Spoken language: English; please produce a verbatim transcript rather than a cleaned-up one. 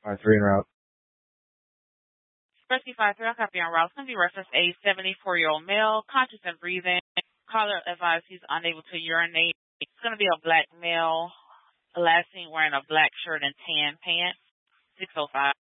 Five three en route. Rescue five three, I'll copy on route. It's going to be reference a seventy-four-year-old male, conscious and breathing. Caller advised he's unable to urinate. It's going to be a black male, last seen wearing a black shirt and tan pants. six oh five.